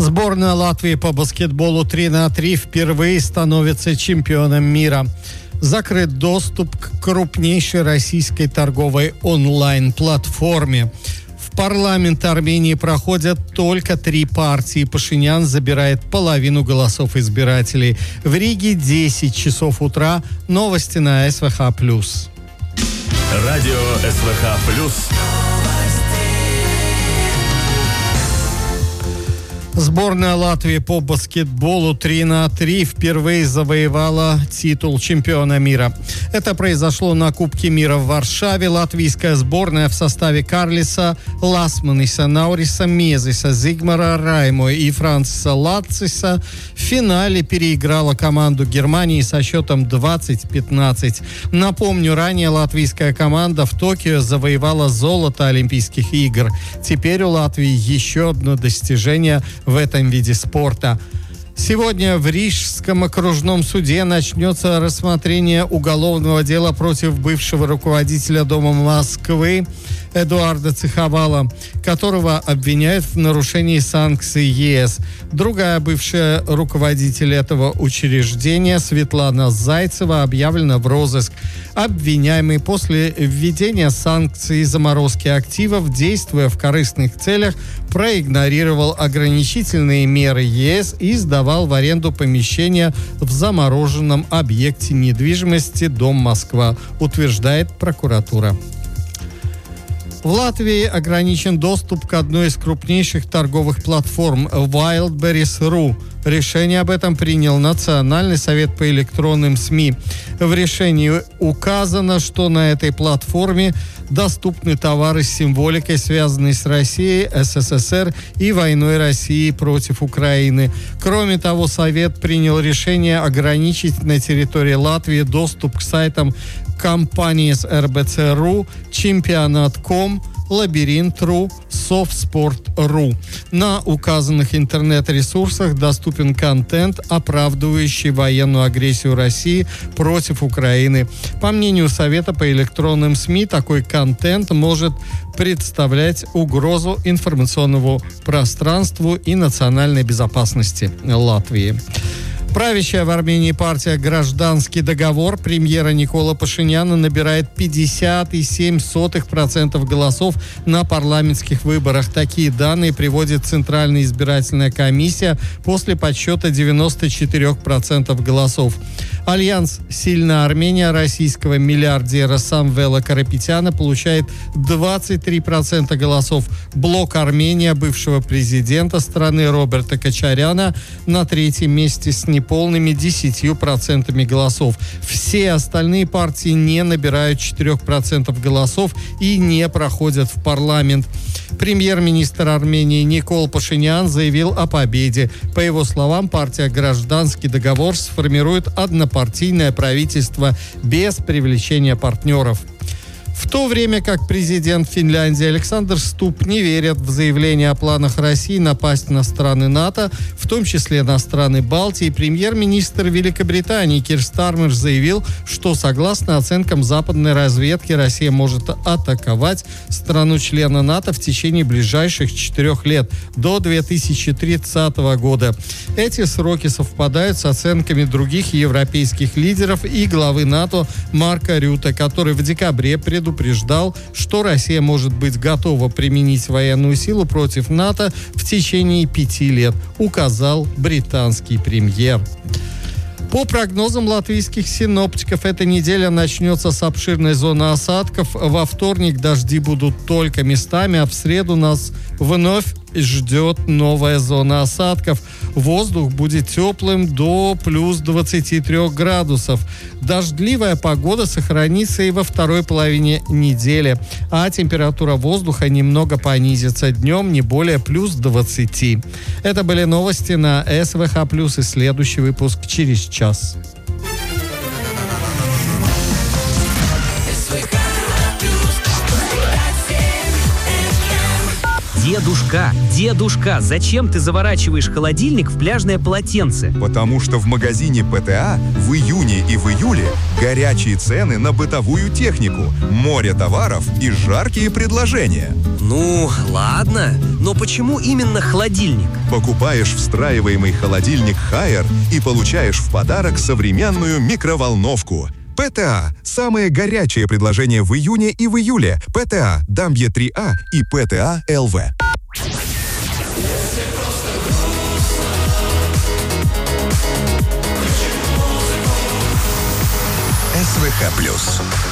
Сборная Латвии по баскетболу 3х3 впервые становится чемпионом мира. Закрыт доступ к крупнейшей российской торговой онлайн-платформе. В парламент Армении проходят только 3 партии. Пашинян забирает половину голосов избирателей. В Риге 10 часов утра. Новости на СВХ+. Радио СВХ+. Сборная Латвии по баскетболу 3х3 впервые завоевала титул чемпиона мира. Это произошло на Кубке мира в Варшаве. Латвийская сборная в составе Карлиса Ласманиса, Науриса Мезиса, Зигмара Раймо и Франциса Лациса в финале переиграла команду Германии со счетом 20-15. Напомню, ранее латвийская команда в Токио завоевала золото Олимпийских игр. Теперь у Латвии еще одно достижение в этом виде спорта. Сегодня в Рижском окружном суде начнется рассмотрение уголовного дела против бывшего руководителя Дома Москвы Эдуарда Циховала, которого обвиняют в нарушении санкций ЕС. Другая бывшая руководитель этого учреждения, Светлана Зайцева, объявлена в розыск. Обвиняемый после введения санкций и заморозки активов, действуя в корыстных целях, проигнорировал ограничительные меры ЕС и сдавал в аренду помещения в замороженном объекте недвижимости «Дом Москва», утверждает прокуратура. В Латвии ограничен доступ к одной из крупнейших торговых платформ Wildberries.ru. Решение об этом принял Национальный совет по электронным СМИ. В решении указано, что на этой платформе доступны товары с символикой, связанной с Россией, СССР и войной России против Украины. Кроме того, Совет принял решение ограничить на территории Латвии доступ к сайтам компании с РБЦ.ру, Чемпионат.ком, Лабиринт.ру, Софтспорт.ру. На указанных интернет-ресурсах доступен контент, оправдывающий военную агрессию России против Украины. По мнению Совета по электронным СМИ, такой контент может представлять угрозу информационному пространству и национальной безопасности Латвии. Правящая в Армении партия «Гражданский договор» премьера Никола Пашиняна набирает 50,7% голосов на парламентских выборах. Такие данные приводит Центральная избирательная комиссия после подсчета 94% голосов. Альянс «Сильная Армения» российского миллиардера Самвела Карапетяна получает 23% голосов. Блок «Армения» бывшего президента страны Роберта Кочаряна на 3-м месте с неполными 10% голосов. Все остальные партии не набирают 4% голосов и не проходят в парламент. Премьер-министр Армении Никол Пашинян заявил о победе. По его словам, партия «Гражданский договор» сформирует однопартийное правительство без привлечения партнеров. В то время как президент Финляндии Александр Ступп не верит в заявление о планах России напасть на страны НАТО, в том числе на страны Балтии, премьер-министр Великобритании Кир Стармер заявил, что согласно оценкам западной разведки, Россия может атаковать страну-члена НАТО в течение ближайших 4 лет, до 2030 года. Эти сроки совпадают с оценками других европейских лидеров и главы НАТО Марка Рюте, который в декабре предупреждал, что Россия может быть готова применить военную силу против НАТО в течение 5 лет, указал британский премьер. По прогнозам латвийских синоптиков, эта неделя начнется с обширной зоны осадков. Во вторник дожди будут только местами, а в среду нас вновь ждет новая зона осадков. Воздух будет теплым до плюс 23 градусов. Дождливая погода сохранится и во второй половине недели, а температура воздуха немного понизится. Днем не более плюс 20. Это были новости на СВХ+, и следующий выпуск через час. Дедушка, зачем ты заворачиваешь холодильник в пляжное полотенце? Потому что в магазине ПТА в июне и в июле горячие цены на бытовую технику, море товаров и жаркие предложения. Ну, ладно, но почему именно холодильник? Покупаешь встраиваемый холодильник Haier и получаешь в подарок современную микроволновку. ПТА – самые горячие предложения в июне и в июле. ПТА, Дамбье 3А и ПТА ЛВ. СВХ+.